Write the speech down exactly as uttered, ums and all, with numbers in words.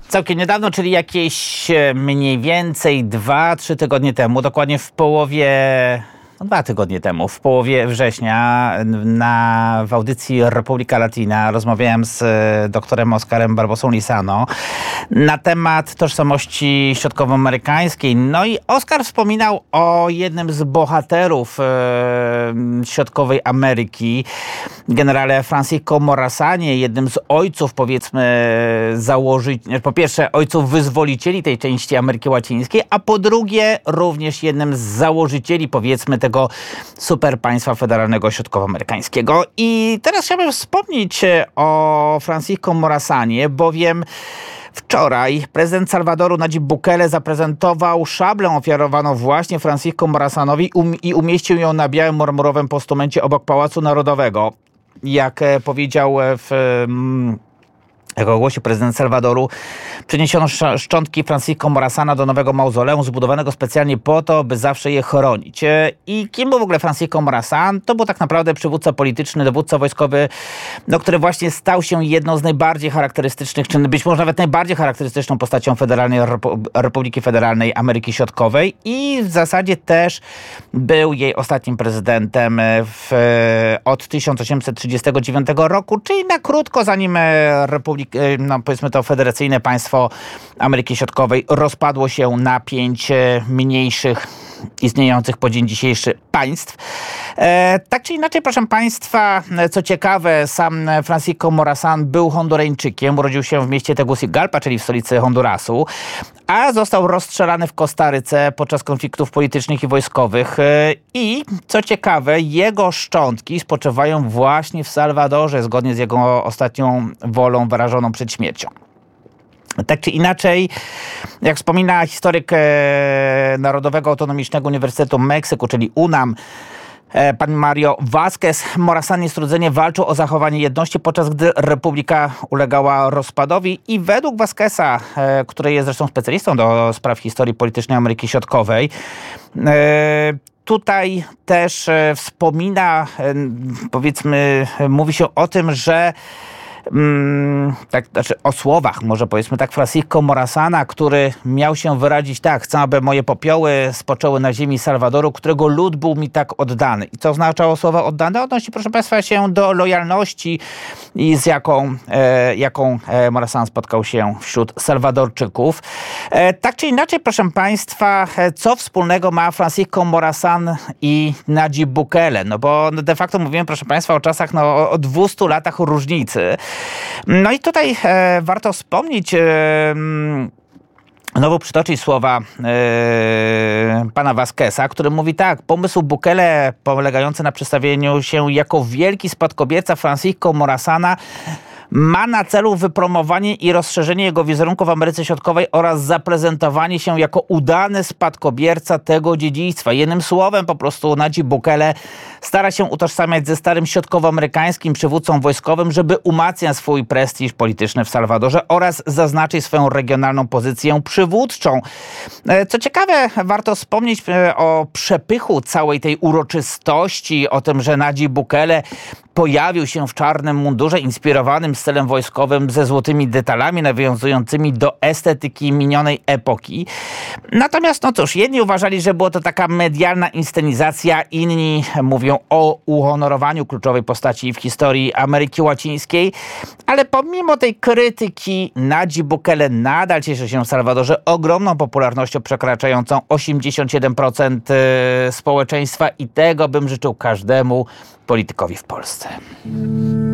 całkiem niedawno, czyli jakieś mniej więcej dwa, trzy tygodnie temu, dokładnie w połowie... No, dwa tygodnie temu, w połowie września, na, w audycji Republika Latina rozmawiałem z doktorem Oscarem Barbosą Lizano na temat tożsamości środkowoamerykańskiej. No i Oscar wspominał o jednym z bohaterów e, środkowej Ameryki, generale Francisco Morazanie, jednym z ojców, powiedzmy, założycieli, po pierwsze ojców wyzwolicieli tej części Ameryki Łacińskiej, a po drugie również jednym z założycieli, powiedzmy, tego super państwa federalnego środkowoamerykańskiego. I teraz chciałbym wspomnieć o Francisco Morazanie, bowiem wczoraj prezydent Salwadoru Nayib Bukele zaprezentował szablę ofiarowaną właśnie Francisco Morazanowi um- i umieścił ją na białym marmurowym postumencie obok Pałacu Narodowego. Jak powiedział w... Mm, Jak ogłosił prezydent Salwadoru, przeniesiono szczątki Francisco Morazana do nowego mauzoleum zbudowanego specjalnie po to, by zawsze je chronić. I kim był w ogóle Francisco Morazan? To był tak naprawdę przywódca polityczny, dowódca wojskowy, no, który właśnie stał się jedną z najbardziej charakterystycznych, czy być może nawet najbardziej charakterystyczną postacią Federalnej Republiki Federalnej Ameryki Środkowej i w zasadzie też był jej ostatnim prezydentem w, od tysiąc osiemset trzydziestego dziewiątego roku, czyli na krótko zanim Republika no powiedzmy to federacyjne państwo Ameryki Środkowej rozpadło się na pięć mniejszych, istniejących po dzień dzisiejszy państw. E, tak czy inaczej, proszę państwa, co ciekawe, sam Francisco Morazan był Hondureńczykiem, urodził się w mieście Tegucigalpa, czyli w stolicy Hondurasu, a został rozstrzelany w Kostaryce podczas konfliktów politycznych i wojskowych. E, I co ciekawe, jego szczątki spoczywają właśnie w Salwadorze, zgodnie z jego ostatnią wolą wyrażoną przed śmiercią. Tak czy inaczej, jak wspomina historyk Narodowego Autonomicznego Uniwersytetu Meksyku, czyli UNAM, pan Mario Vázquez, Morazan niestrudzenie walczył o zachowanie jedności, podczas gdy Republika ulegała rozpadowi i według Vázqueza, który jest zresztą specjalistą do spraw historii politycznej Ameryki Środkowej, tutaj też wspomina, powiedzmy, mówi się o tym, że Mm, tak, znaczy o słowach, może powiedzmy tak, Francisco Morazana, który miał się wyrazić tak: chcę, aby moje popioły spoczęły na ziemi Salwadoru, którego lud był mi tak oddany. I co oznaczało słowa oddane? Odnosi, proszę państwa, się do lojalności, i z jaką, e, jaką e, Morazan spotkał się wśród Salwadorczyków. E, tak czy inaczej, proszę państwa, e, co wspólnego ma Francisco Morazan i Nayib Bukele? No bo de facto mówimy, proszę państwa, o czasach, no, o, o dwustu latach różnicy. No i tutaj e, warto wspomnieć, e, znowu przytoczyć słowa e, pana Vázqueza, który mówi tak: pomysł Bukele polegający na przedstawieniu się jako wielki spadkobierca Francisco Morazana ma na celu wypromowanie i rozszerzenie jego wizerunku w Ameryce Środkowej oraz zaprezentowanie się jako udany spadkobierca tego dziedzictwa. Jednym słowem, po prostu Nayib Bukele stara się utożsamiać ze starym środkowoamerykańskim przywódcą wojskowym, żeby umacniać swój prestiż polityczny w Salwadorze oraz zaznaczyć swoją regionalną pozycję przywódczą. Co ciekawe, warto wspomnieć o przepychu całej tej uroczystości, o tym, że Nayib Bukele pojawił się w czarnym mundurze inspirowanym stylem wojskowym ze złotymi detalami nawiązującymi do estetyki minionej epoki. Natomiast, no cóż, jedni uważali, że było to taka medialna inscenizacja, inni mówią o uhonorowaniu kluczowej postaci w historii Ameryki Łacińskiej, ale pomimo tej krytyki Nayib Bukele nadal cieszy się w Salwadorze ogromną popularnością przekraczającą osiemdziesiąt siedem procent społeczeństwa i tego bym życzył każdemu politykowi w Polsce.